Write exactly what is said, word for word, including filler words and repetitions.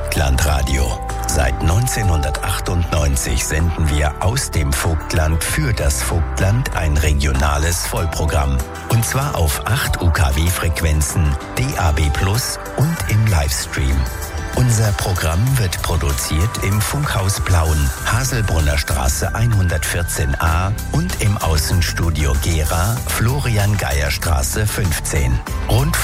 Vogtlandradio. Seit neunzehnhundertachtundneunzig senden wir aus dem Vogtland für das Vogtland ein regionales Vollprogramm. Und zwar auf acht U K W-Frequenzen, D A B plus und im Livestream. Unser Programm wird produziert im Funkhaus Plauen, Haselbrunner Straße hundertvierzehn a und im Außenstudio Gera, Florian Geyer Straße fünfzehn. Rund